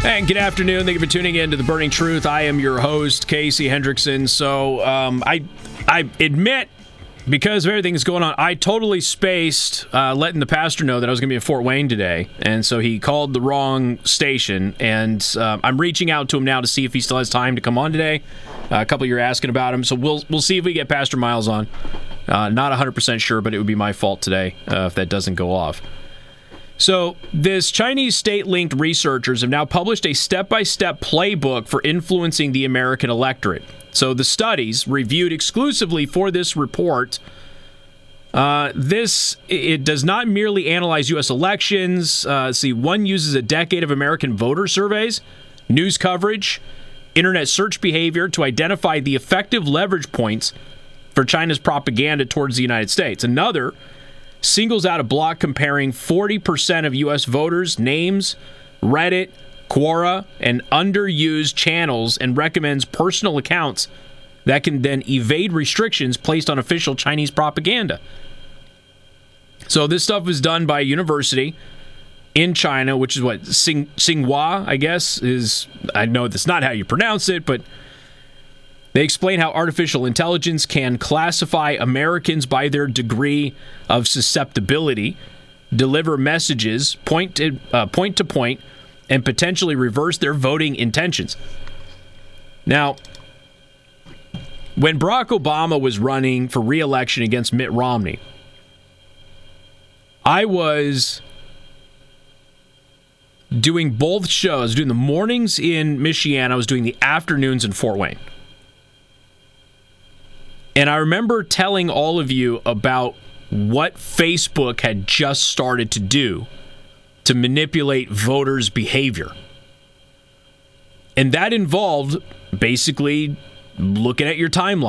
And good afternoon. Thank you for tuning in to The Burning Truth. I am your host, Casey Hendrickson. So I admit, because of everything that's going on, I totally spaced letting the pastor know that I was going to be in Fort Wayne today. And so he called the wrong station. And I'm reaching out to him now to see if he still has time to come on today. A couple of you are asking about him. So we'll see if we get Pastor Miles on. Not 100% sure, but it would be my fault today if that doesn't go off. So, this Chinese state-linked researchers have now published a step-by-step playbook for influencing the American electorate. So, the studies reviewed exclusively for this report. It does not merely analyze U.S. elections. One uses a decade of American voter surveys, news coverage, internet search behavior to identify the effective leverage points for China's propaganda towards the United States. Another singles out a block comparing 40% of U.S. voters' names, Reddit, Quora, and underused channels, and recommends personal accounts that can then evade restrictions placed on official Chinese propaganda. So this stuff was done by a university in China, which is what, Tsinghua, I guess, is. I know that's not how you pronounce it, but they explain how artificial intelligence can classify Americans by their degree of susceptibility, deliver messages point to point, and potentially reverse their voting intentions. Now, when Barack Obama was running for re-election against Mitt Romney, I was doing both shows. I was doing the mornings in Michiana. I was doing the afternoons in Fort Wayne. And I remember telling all of you about what Facebook had just started to do to manipulate voters' behavior. And that involved basically looking at your timeline.